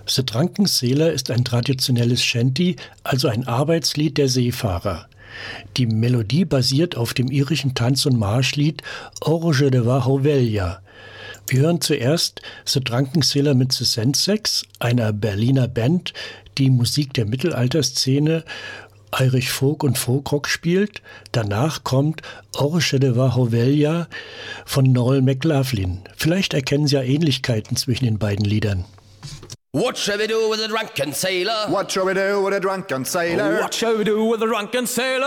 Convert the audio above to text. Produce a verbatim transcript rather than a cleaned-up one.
The Drunken Sailor ist ein traditionelles Shanty, also ein Arbeitslied der Seefahrer. Die Melodie basiert auf dem irischen Tanz- und Marschlied Orge de Vahovelja. Wir hören zuerst The Drunken Sailor mit The Sensex, einer Berliner Band, die Musik der Mittelalterszene, Irish Folk und Folkrock spielt. Danach kommt Orge de Vahovelja von Noel McLaughlin. Vielleicht erkennen Sie ja Ähnlichkeiten zwischen den beiden Liedern. What shall we do with a drunken sailor? What shall we do with a drunken sailor? What shall we do with a drunken sailor?